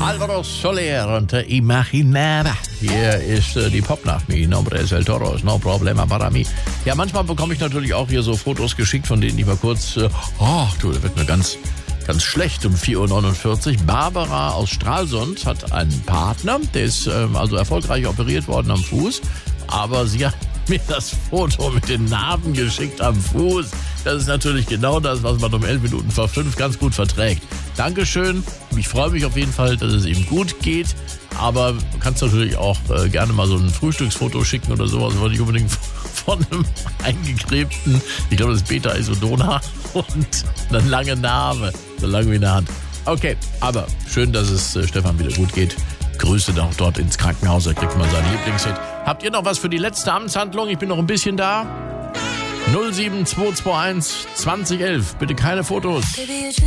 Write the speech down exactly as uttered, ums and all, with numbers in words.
Alvaro Soler und äh, Imaginaba. Hier ist äh, die Popnacht. Mi nombre es el toro, no problema para mí. Ja, manchmal bekomme ich natürlich auch hier so Fotos geschickt, von denen ich mal kurz, äh, oh, du, da wird mir ganz, ganz schlecht um vier Uhr neunundvierzig. Barbara aus Stralsund hat einen Partner, der ist äh, also erfolgreich operiert worden am Fuß, aber sie hat mir das Foto mit den Narben geschickt am Fuß. Das ist natürlich genau das, was man um elf Minuten vor fünf ganz gut verträgt. Dankeschön. Ich freue mich auf jeden Fall, dass es ihm gut geht. Aber du kannst natürlich auch äh, gerne mal so ein Frühstücksfoto schicken oder sowas. Aber nicht unbedingt von einem eingekrebten, ich glaube, das ist Beta-Isodona und eine lange Narbe. So lang wie eine Hand. Okay, aber schön, dass es äh, Stefan wieder gut geht. Grüße doch dort ins Krankenhaus, da kriegt man seinen Lieblingshit. Habt ihr noch was für die letzte Amtshandlung? Ich bin noch ein bisschen da. null sieben zwei zwei eins zwanzig elf. Bitte keine Fotos.